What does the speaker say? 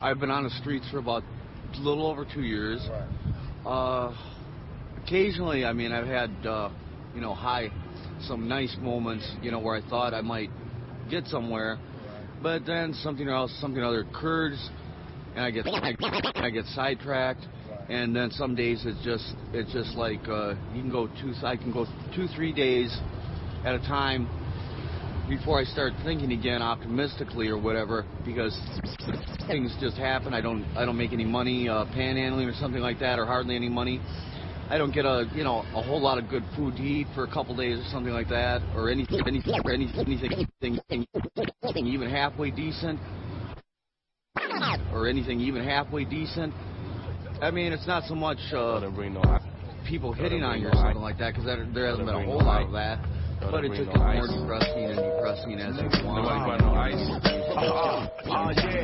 I've been on the streets for about a little over 2 years. Occasionally, I mean, I've had, some nice moments, where I thought I might get somewhere, but then something other occurs, and I get sidetracked, and then some days it's just like I can go 2-3 days at a time before I start thinking again optimistically or whatever, because things just happen. I don't make any money panhandling or something like that, or hardly any money. I don't get a whole lot of good food to eat for a couple days or something like that, or anything even halfway decent, I mean, it's not so much people hitting on you or something like that, because there hasn't been a whole lot of that, but it just gets more depressing and depressing as you go on.